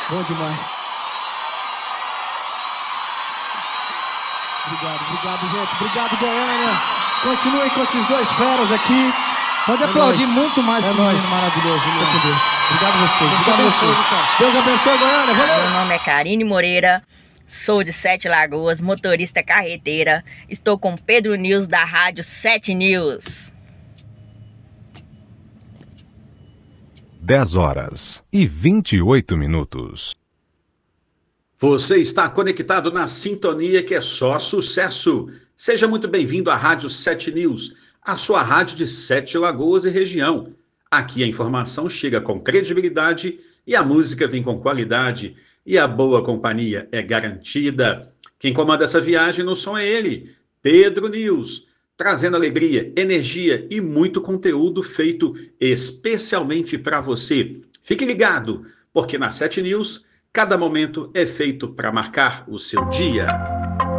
Bom demais. Obrigado, gente. Obrigado, Goiânia. Continuem com esses dois feras aqui. Pode aplaudir muito mais esse menino maravilhoso. Com Deus. Obrigado a vocês. Obrigado a vocês. Deus abençoe, Goiânia. Valeu. Meu nome é Karine Moreira. Sou de Sete Lagoas, motorista carreteira. Estou com Pedro News da Rádio 7 News. 10h28. Você está conectado na sintonia que é só sucesso. Seja muito bem-vindo à Rádio 7 News, a sua rádio de Sete Lagoas e região. Aqui a informação chega com credibilidade e a música vem com qualidade e a boa companhia é garantida. Quem comanda essa viagem no som é ele, Pedro News, trazendo alegria, energia e muito conteúdo feito especialmente para você. Fique ligado, porque na 7 News, cada momento é feito para marcar o seu dia.